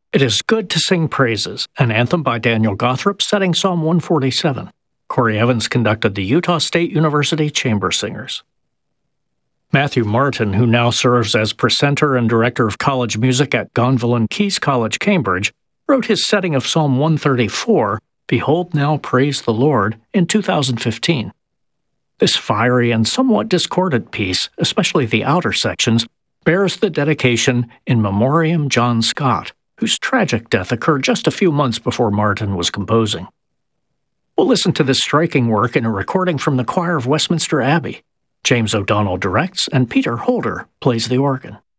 It is good to sing praises, an anthem by Daniel Gothrop setting Psalm 147. Corey Evans conducted the Utah State University Chamber Singers. Matthew Martin, who now serves as presenter and director of college music at Gonville and Keys College, Cambridge, wrote his setting of Psalm 134, Behold Now Praise the Lord, in 2015. This fiery and somewhat discordant piece, especially the outer sections, bears the dedication In Memoriam John Scott, whose tragic death occurred just a few months before Martin was composing. We'll listen to this striking work in a recording from the choir of Westminster Abbey. James O'Donnell directs, and Peter Holder plays the organ.